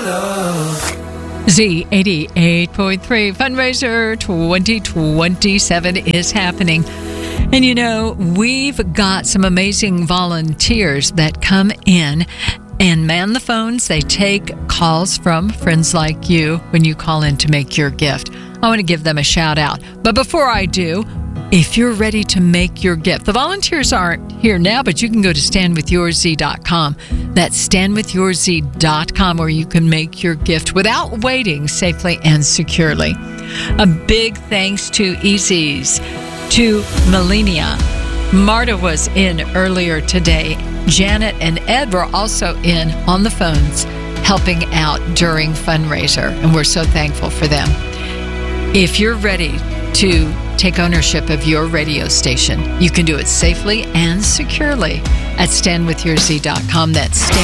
Z88.3 Fundraiser 2027 is happening. And you know, we've got some amazing volunteers that come in and man the phones. They take calls from friends like you when you call in to make your gift. I want to give them a shout out. But before I do, if you're ready to make your gift, the volunteers aren't here now, but you can go to standwithyourz.com. That's standwithyourz.com, where you can make your gift without waiting, safely and securely. A big thanks to Easy's, to Melania. Marta was in earlier today. Janet and Ed were also in on the phones helping out during fundraiser, and we're so thankful for them. If you're ready to take ownership of your radio station, you can do it safely and securely at standwithyourz.com. That's